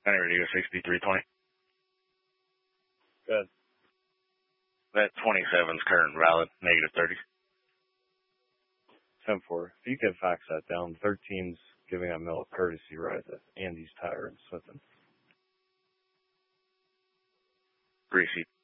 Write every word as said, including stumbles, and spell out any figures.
I never do a sixty-three twenty. Good. That twenty-seven's current valid, negative thirty. ten four. If you can fax that down, thirteen's giving a mill a courtesy ride at Andy's Tire in Smithton. Receipt.